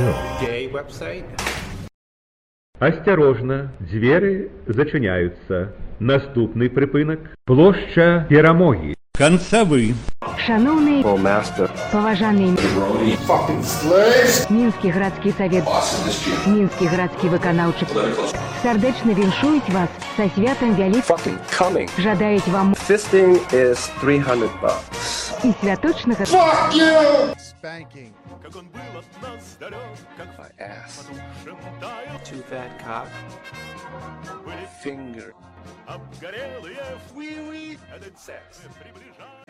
Radio. Gay-website. Асцярожна, дзверы зачыняюцца. Наступны прыпынак – плошча Перамогі. Канцавы. Шановний поважаний Мінський градський совет, Мінський градський виконавчий сердечно віншують вас со святом вяликим. Жадають вам Fisting is $300. і святочних Spanking. My ass. Too fat cock. Finger.